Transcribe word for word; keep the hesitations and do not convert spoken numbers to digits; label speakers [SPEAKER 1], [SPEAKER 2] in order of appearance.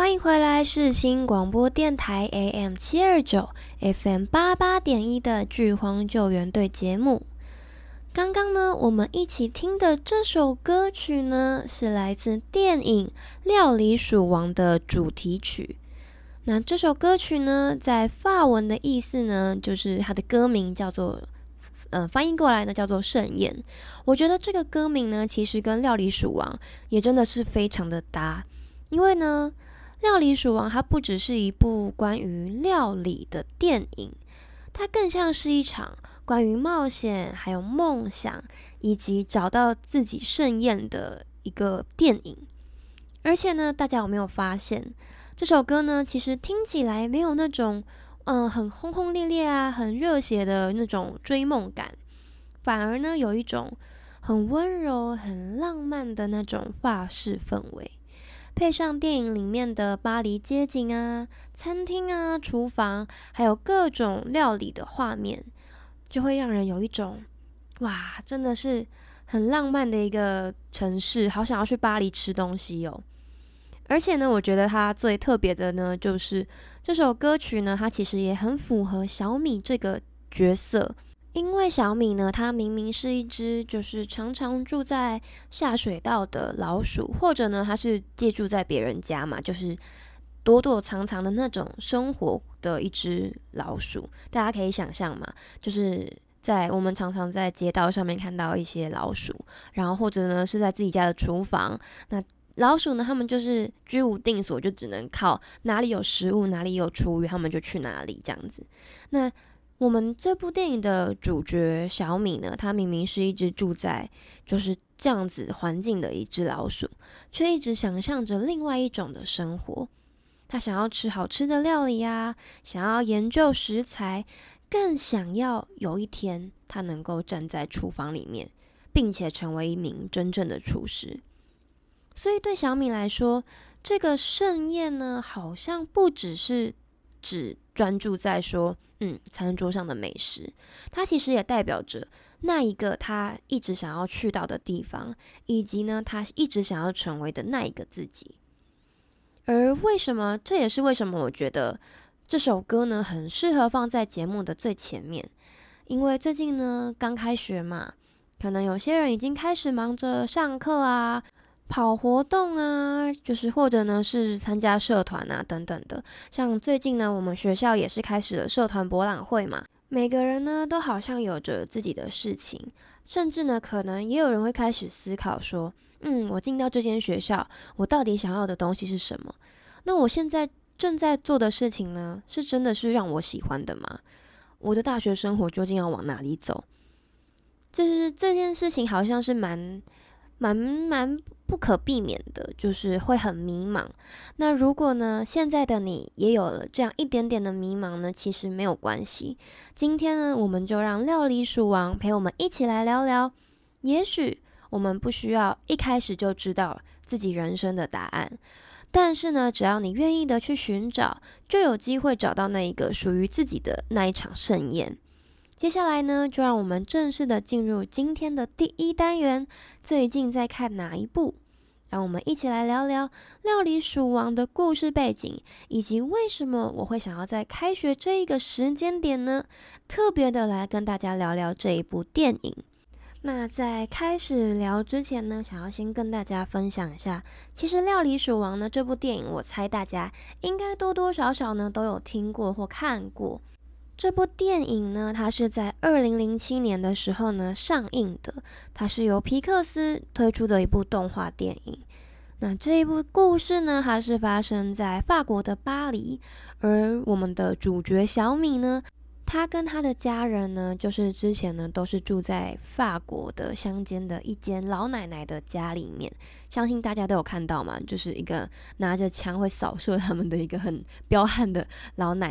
[SPEAKER 1] 欢迎回来世新广播电台 A M 七二九 F M 八八点一的剧荒救援队节目。刚刚呢，我们一起听的这首歌曲呢，是来自电影《料理鼠王》的主题曲。那这首歌曲呢，在法文的意思呢，就是它的歌名叫做呃，翻译过来呢叫做盛宴。我觉得这个歌名呢，其实跟料理鼠王也真的是非常的搭，因为呢，料理鼠王它不只是一部关于料理的电影，它更像是一场关于冒险还有梦想以及找到自己盛宴的一个电影。而且呢，大家有没有发现这首歌呢，其实听起来没有那种嗯、呃、很轰轰烈烈啊很热血的那种追梦感，反而呢有一种很温柔很浪漫的那种法式氛围，配上电影里面的巴黎街景啊、餐厅啊、厨房，还有各种料理的画面，就会让人有一种哇，真的是很浪漫的一个城市，好想要去巴黎吃东西哦。而且呢，我觉得它最特别的呢，就是这首歌曲呢，它其实也很符合小米这个角色。因为小米呢，它明明是一只就是常常住在下水道的老鼠，或者呢，它是借住在别人家嘛，就是躲躲藏藏的那种生活的一只老鼠。大家可以想象嘛，就是在我们常常在街道上面看到一些老鼠，然后或者呢是在自己家的厨房，那老鼠呢，他们就是居无定所，就只能靠哪里有食物，哪里有厨余，他们就去哪里这样子。那我们这部电影的主角小米呢，它明明是一只住在就是这样子环境的一只老鼠，却一直想象着另外一种的生活。他想要吃好吃的料理啊，想要研究食材，更想要有一天他能够站在厨房里面，并且成为一名真正的厨师。所以对小米来说，这个盛宴呢，好像不只是只专注在说嗯餐桌上的美食，它其实也代表着那一个他一直想要去到的地方，以及呢他一直想要成为的那一个自己。而为什么这也是为什么我觉得这首歌呢很适合放在节目的最前面，因为最近呢刚开学嘛，可能有些人已经开始忙着上课啊、跑活动啊，就是或者呢是参加社团啊等等的。像最近呢，我们学校也是开始了社团博览会嘛，每个人呢都好像有着自己的事情，甚至呢可能也有人会开始思考说，嗯，我进到这间学校，我到底想要的东西是什么？那我现在正在做的事情呢，是真的是让我喜欢的吗？我的大学生活究竟要往哪里走？就是这件事情好像是蛮蛮蛮不可避免的，就是会很迷茫。那如果呢，现在的你也有了这样一点点的迷茫呢，其实没有关系。今天呢，我们就让料理鼠王陪我们一起来聊聊。也许我们不需要一开始就知道自己人生的答案，但是呢，只要你愿意的去寻找，就有机会找到那一个属于自己的那一场盛宴。接下来呢，就让我们正式的进入今天的第一单元，最近在看哪一部？让我们一起来聊聊料理鼠王的故事背景，以及为什么我会想要在开学这一个时间点呢，特别的来跟大家聊聊这一部电影。那在开始聊之前呢，想要先跟大家分享一下，其实料理鼠王呢这部电影，我猜大家应该多多少少呢都有听过或看过。这部电影呢，它是在二零零七年的时候呢上映的，它是由皮克斯推出的一部动画电影。那这一部故事呢，它是发生在法国的巴黎，而我们的主角小米呢，他跟他的家人呢，就是之前呢都是住在法国的乡间的一间老奶奶的家里面，相信大家都有看到嘛，就是一个拿着枪会扫射他们的一个很彪悍的老奶